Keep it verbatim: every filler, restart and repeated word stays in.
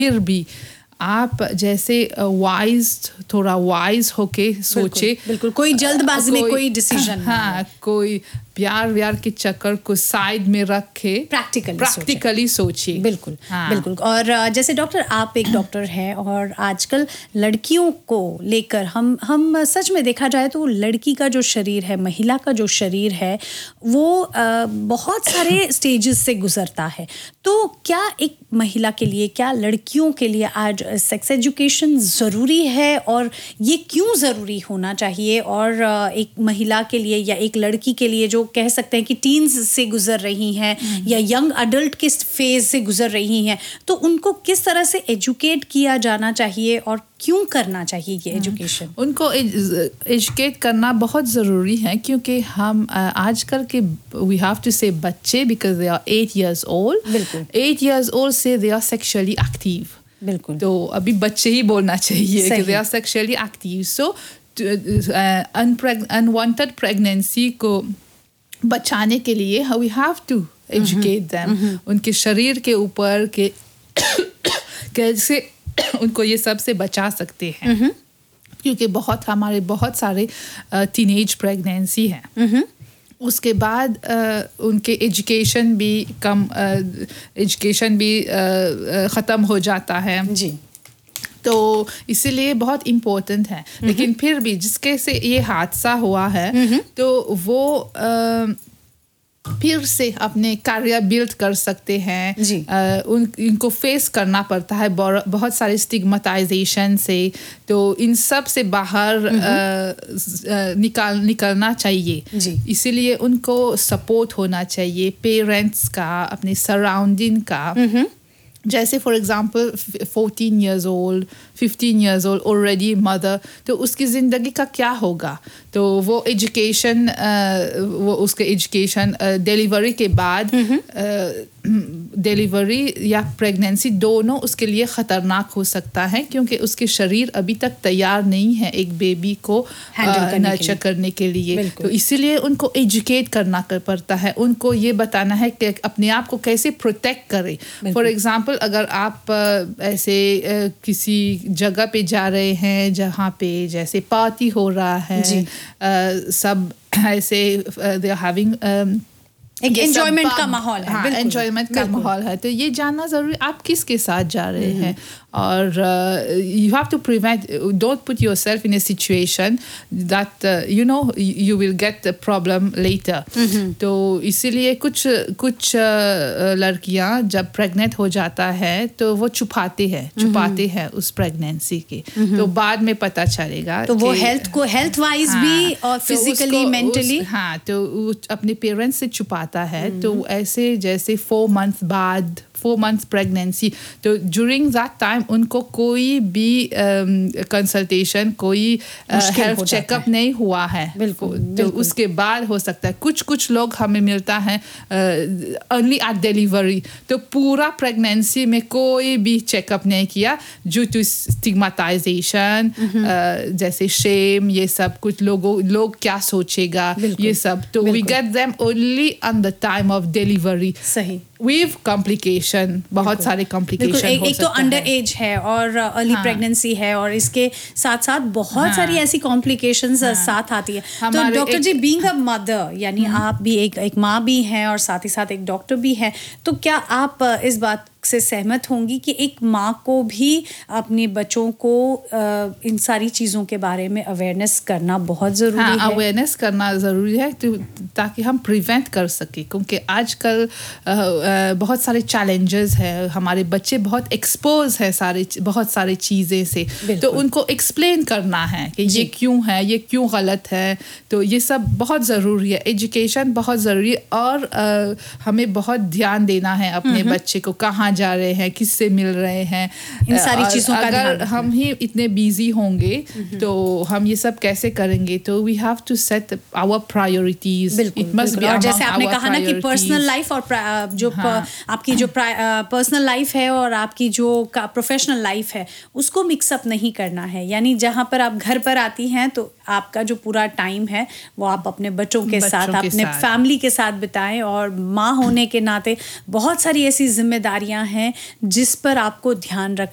फिर भी आप जैसे वाइज थोड़ा वाइज होके सोचे। बिल्कुल, बिल्कुल कोई जल्दबाजी में कोई डिसीजन हाँ, कोई प्यार व्यार के चक्कर को साइड में रख के प्रैक्टिकली प्रैक्टिकली सोचिए। बिल्कुल हाँ। बिल्कुल। और जैसे डॉक्टर, आप एक डॉक्टर हैं और आजकल लड़कियों को लेकर हम हम सच में देखा जाए तो लड़की का जो शरीर है, महिला का जो शरीर है, वो आ, बहुत सारे स्टेजेस से गुजरता है। तो क्या एक महिला के लिए, क्या लड़कियों के लिए आज सेक्स एजुकेशन ज़रूरी है और ये क्यों ज़रूरी होना चाहिए? और एक महिला के लिए या एक लड़की के लिए जो कह सकते हैं कि टीन्स से गुजर रही हैं या यंग अडल्ट के फेज से गुजर रही हैं, तो उनको किस तरह से एजुकेट किया जाना चाहिए और क्यों करना चाहिए ये एजुकेशन? उनको एजुकेट करना बहुत ज़रूरी है क्योंकि हम आजकल के वी हैव टू से बच्चे because they are eight years old, बिल्कुल एट इयर्स ओल्ड से दे आर सेक्सुअली एक्टिव। बिल्कुल। तो अभी बच्चे ही बोलना चाहिए कि they are sexually active. So unwanted pregnancy को बचाने के लिए we have to educate them उनके शरीर के ऊपर के कैसे उनको ये सब से बचा सकते हैं। क्योंकि बहुत हमारे बहुत सारे टीनेज प्रेगनेंसी हैं। उसके बाद uh, उनके एजुकेशन भी कम एजुकेशन uh, भी ख़त्म uh, हो जाता है जी। तो इसीलिए बहुत इम्पोर्टेंट है। लेकिन फिर भी जिसके से ये हादसा हुआ है तो वो uh, फिर से अपने करियर बिल्ड कर सकते हैं। uh, उन इनको फेस करना पड़ता है बहुत सारे स्टिग्मेटाइजेशन से। तो इन सब से बाहर uh, निकाल निकलना चाहिए। इसीलिए उनको सपोर्ट होना चाहिए पेरेंट्स का, अपने सराउंडिंग का। जैसे for example fourteen years old, fifteen years old already mother, तो उसकी ज़िंदगी का क्या होगा? तो वो एजुकेशन वो उसके एजुकेशन डिलीवरी के बाद डिलीवरी या प्रेगनेंसी दोनों उसके लिए ख़तरनाक हो सकता है क्योंकि उसके शरीर अभी तक तैयार नहीं है एक बेबी को नर्चर करने के लिए। तो इसीलिए उनको एजुकेट करना कर पड़ता है। उनको ये बताना है कि अपने आप को कैसे प्रोटेक्ट करें। फॉर एग्जांपल अगर आप ऐसे किसी जगह पे जा रहे हैं जहाँ पे जैसे पार्टी हो रहा है, सब ऐसे दे आर हैविंग एक एंजॉयमेंट का माहौल है। हाँ, एंजॉयमेंट का माहौल है। तो ये जानना ज़रूरी आप किसके साथ जा रहे हैं। और you have to prevent, don't put yourself in A situation that you know you will get the problem letter. तो इसीलिए कुछ कुछ लड़कियां जब प्रेग्नेंट हो जाता है तो वो छुपाते हैं छुपाते हैं उस प्रेगनेंसी के। तो बाद में पता चलेगा तो वो हेल्थ को हेल्थ वाइज भी और फिजिकली मेंटली हाँ तो अपने पेरेंट्स से छुपाता है। तो ऐसे जैसे फोर मंथ बाद फोर मंथ्स प्रेगनेंसी, तो ड्यूरिंग दैट टाइम उनको कोई भी कंसल्टेशन um, कोई हेल्थ चेकअप नहीं हुआ है। बिल्कुल, तो बिल्कुल। उसके बाद हो सकता है कुछ कुछ लोग हमें मिलता है अर्ली एट डिलीवरी, तो पूरा प्रेगनेंसी में कोई भी चेकअप नहीं किया ड्यू टू स्टिग्मेटाइजेशन, जैसे शेम, ये सब कुछ लोगों लोग क्या सोचेगा ये सब। तो we get them only on the time of delivery. सही। विव कॉम्प्लिकेशन, बहुत सारे कॉम्प्लिकेशन एक, हो एक तो सकता अंडर एज है और अर्ली हाँ। प्रेगनेंसी है और इसके साथ साथ बहुत हाँ। सारी ऐसी कॉम्प्लिकेशंस हाँ। साथ आती है। तो doctor ji, being a mother, यानी आप भी एक एक माँ भी हैं और साथ ही साथ एक डॉक्टर भी हैं, तो क्या आप इस बात से सहमत होंगी कि एक माँ को भी अपने बच्चों को इन सारी चीज़ों के बारे में अवेयरनेस करना बहुत ज़रूरी हाँ, है? अवेयरनेस करना ज़रूरी है तो ताकि हम प्रिवेंट कर सकें, क्योंकि आजकल बहुत सारे चैलेंजेस हैं, हमारे बच्चे बहुत एक्सपोज है सारे बहुत सारी चीज़ें से। तो उनको एक्सप्लेन करना है कि ये क्यों है, ये क्यों गलत है। तो ये सब बहुत ज़रूरी है, एजुकेशन बहुत ज़रूरी है। और आ, हमें बहुत ध्यान देना है अपने बच्चे को, कहाँ जा रहे हैं, किससे मिल रहे हैं, इन सारी चीज़ों का ध्यान। अगर हम ही इतने बिजी होंगे तो हम ये सब कैसे करेंगे? तो we have to set our priorities. It must be, और जैसे आपने कहा ना कि पर्सनल लाइफ और जो हाँ। आपकी जो पर्सनल लाइफ है और आपकी जो प्रोफेशनल लाइफ है उसको मिक्सअप नहीं करना है। यानी जहाँ पर आप घर पर आती हैं तो आपका जो पूरा टाइम है वो आप अपने बच्चों के बच्चों साथ के अपने साथ। फैमिली के साथ बिताएं। और माँ होने के नाते बहुत सारी ऐसी जिम्मेदारियां हैं जिस पर आपको ध्यान रखना